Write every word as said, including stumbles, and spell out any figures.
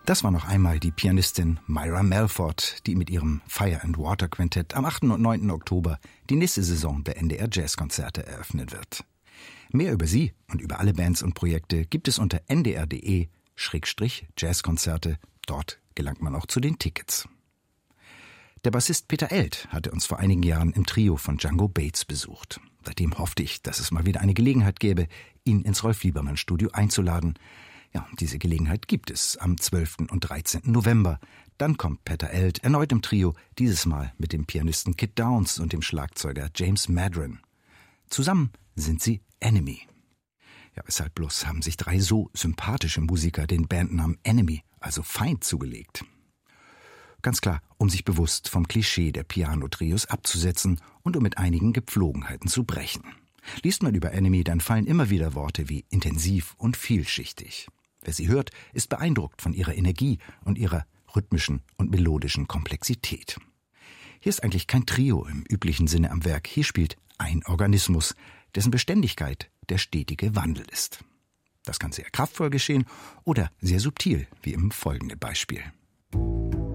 Das war noch einmal die Pianistin Myra Melford, die mit ihrem Fire and Water Quintett am achten und neunten Oktober die nächste Saison der N D R Jazzkonzerte eröffnen wird. Mehr über sie und über alle Bands und Projekte gibt es unter n d r punkt d e Schrägstrich Jazzkonzerte. Dort gelangt man auch zu den Tickets. Der Bassist Peter Elth hatte uns vor einigen Jahren im Trio von Django Bates besucht. Seitdem hoffte ich, dass es mal wieder eine Gelegenheit gäbe, ihn ins Rolf-Liebermann-Studio einzuladen. Ja, diese Gelegenheit gibt es am zwölften und dreizehnten November. Dann kommt Peter Elth erneut im Trio, dieses Mal mit dem Pianisten Kit Downs und dem Schlagzeuger James Madron. Zusammen sind sie Enemy. Ja, weshalb bloß haben sich drei so sympathische Musiker den Bandnamen Enemy, also Feind, zugelegt? Ganz klar, um sich bewusst vom Klischee der Piano-Trios abzusetzen und um mit einigen Gepflogenheiten zu brechen. Liest man über Enemy, dann fallen immer wieder Worte wie intensiv und vielschichtig. Wer sie hört, ist beeindruckt von ihrer Energie und ihrer rhythmischen und melodischen Komplexität. Hier ist eigentlich kein Trio im üblichen Sinne am Werk. Hier spielt ein Organismus, dessen Beständigkeit der stetige Wandel ist. Das kann sehr kraftvoll geschehen oder sehr subtil, wie im folgenden Beispiel.